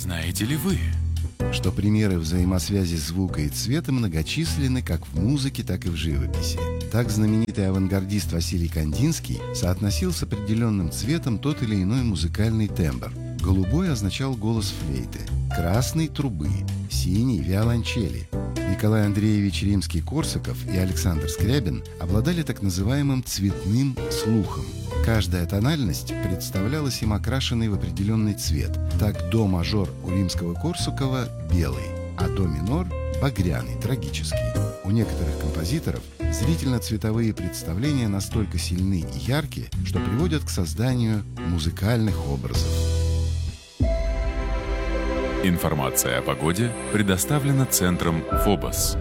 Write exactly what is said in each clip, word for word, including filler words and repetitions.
знаете ли вы, что примеры взаимосвязи звука и цвета многочисленны как в музыке, так и в живописи. Так знаменитый авангардист Василий Кандинский соотносил с определенным цветом тот или иной музыкальный тембр. Голубой означал голос флейты, красный – трубы, синий – виолончели. Николай Андреевич Римский-Корсаков и Александр Скрябин обладали так называемым цветным слухом. Каждая тональность представлялась им окрашенной в определенный цвет. Так до-мажор у Римского-Корсакова – белый, а до-минор – багряный, трагический. У некоторых композиторов зрительно-цветовые представления настолько сильны и яркие, что приводят к созданию музыкальных образов. информация о погоде предоставлена центром ФОБОС.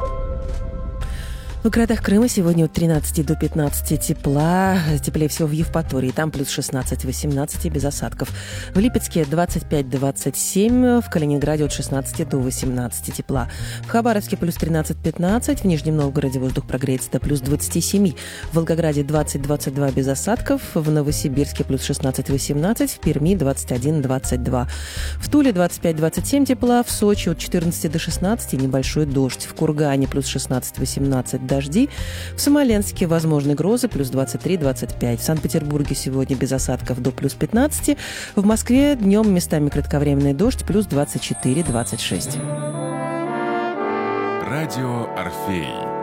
В городах Крыма сегодня от тринадцати до пятнадцати тепла. Теплее всего в Евпатории. Там плюс шестнадцать-восемнадцать без осадков. В Липецке двадцать пять двадцать семь. В Калининграде от шестнадцати до восемнадцати тепла. В Хабаровске плюс тринадцать-пятнадцать. В Нижнем Новгороде воздух прогреется до плюс двадцати семи. В Волгограде двадцать-двадцать два без осадков. В Новосибирске плюс шестнадцать-восемнадцать. В Перми двадцать один двадцать два. В Туле двадцать пять двадцать семь тепла. В Сочи от четырнадцати до шестнадцати небольшой дождь. В Кургане плюс шестнадцать-восемнадцать дожди. В Смоленске возможны грозы, плюс двадцать три двадцать пять. В Санкт-Петербурге сегодня без осадков до плюс пятнадцати. В Москве днем местами кратковременный дождь, плюс двадцать четыре двадцать шесть. Радио «Орфей».